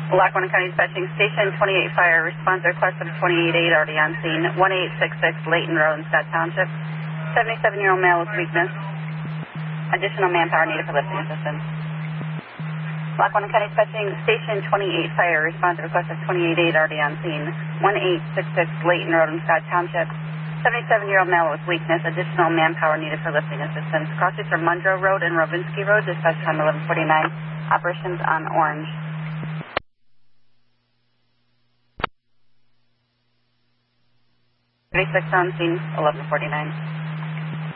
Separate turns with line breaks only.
Lackawanna County Dispatching Station 28 Fire, response request of 28-8 already on scene. 1866 Layton Road in Scott Township. 77-year-old male with weakness. Additional manpower needed for lifting assistance. Lackawanna County Dispatching Station 28 Fire, response request of 28-8 already on scene. 1866 Layton Road in Scott Township. 77-year-old male with weakness. Additional manpower needed for lifting assistance. Crossings from Mundrow Road and Rovinsky Road. Dispatch time 11:49. Operations on Orange. 36 on scene, 11:49.